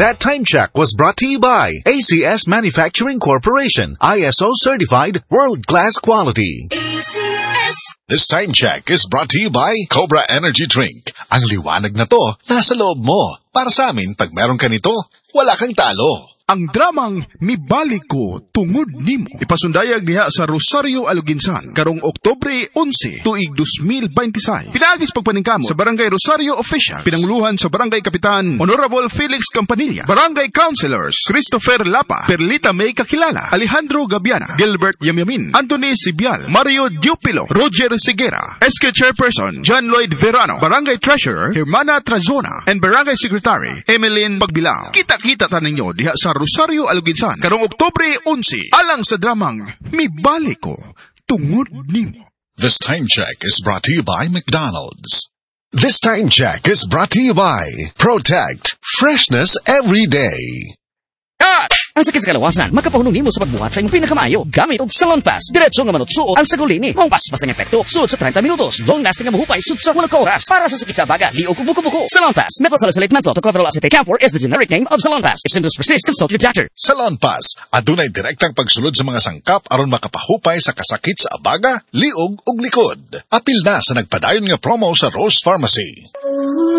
That time check was brought to you by ACS Manufacturing Corporation, ISO certified world-class quality. ACS. This time check is brought to you by Cobra Energy Drink. Ang liwanag na to, nasa loob mo. Para sa amin, pag meron ka nito, wala kang talo. Ang dramang Mibalik Ko Tungod Nimo ipasundayag diha sa Rosario, Aluginsan karong Oktubre 11, tuig 2026. Pinaagis pagpaningkamo sa Barangay Rosario Official, pinanguluhan sa Barangay Kapitan Honorable Felix Campanilla, Barangay Councilors Christopher Lapa, Perlita May Kakilala, Alejandro Gabiana, Gilbert Yamyamin, Anthony Sibial, Mario Diupilo, Roger Sigera, SK Chairperson John Lloyd Verano, Barangay Treasurer Hermana Trazona, and Barangay Secretary Emeline Pagbilao. Kita-kita ta ninyo diha sa Rosario, Aluginsan karong Oktubre 11 alang sa dramang Mibalik Ko Tungod Nimo. This time check is brought to you by McDonald's. This time check is brought to you by Protect. Freshness every day. Ang sakit sa kalawasan, makapahunong nimo sa pagbuhat sa imong pinakamaayo gamit og Salon Pass. Diretso nga manutsuot ang sagulini. Mong pas ang epekto sulod sa 30 minutos. Long lasting nga mahupay sud sa 8 oras. Para sa sakit sa baga, liog ug buko-buko. Salon Pass. Methosalicylate menthol tocopherol acetate camphor is the generic name of Salon Pass. If symptoms persist, consult your doctor. Salon Pass, adunay direktang pagsulod sa mga sangkap aron makapahupay sa kasakit sa abaga, liog ug likod. Apil na sa nagpadayon nga promo sa Rose Pharmacy.